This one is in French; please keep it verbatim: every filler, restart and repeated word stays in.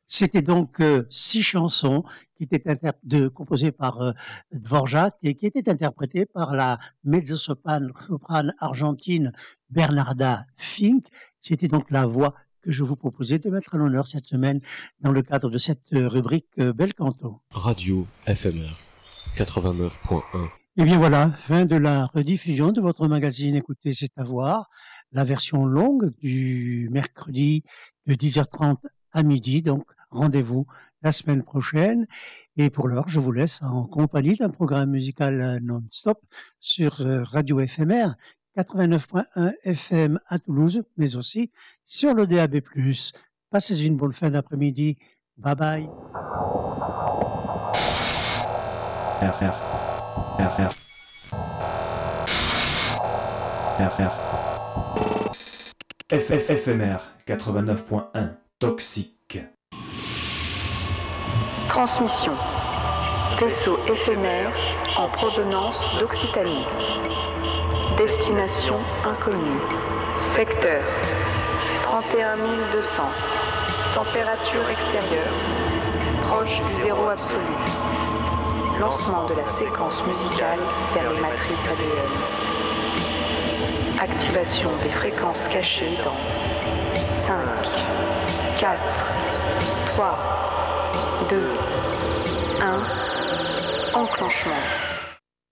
C'était donc euh, six chansons qui étaient interp- de, composées par euh, Dvorak et qui étaient interprétées par la mezzo-soprane soprane argentine Bernarda Fink. C'était donc la voix que je vous proposais de mettre à l'honneur cette semaine dans le cadre de cette euh, rubrique euh, Bel Canto. Radio F M R quatre-vingt-neuf point un. Et bien voilà, fin de la rediffusion de votre magazine Écoutez, c'est à voir, la version longue du mercredi de dix heures trente à midi. Donc rendez-vous la semaine prochaine. Et pour l'heure, je vous laisse en compagnie d'un programme musical euh, non-stop sur euh, Radio F M R quatre-vingt-neuf point un F M à Toulouse, mais aussi sur le D A B plus. Passez une bonne fin d'après-midi. Bye bye. R R R R R R F F F M R quatre-vingt-neuf point un Toxique. Transmission. Vaisseau éphémère en provenance d'Occitanie. Destination inconnue. Secteur trente et un mille deux cents. Température extérieure proche du zéro absolu. Lancement de la séquence musicale vers les matrices A D N. Activation des fréquences cachées dans cinq, quatre, trois, deux, un. Enclenchement.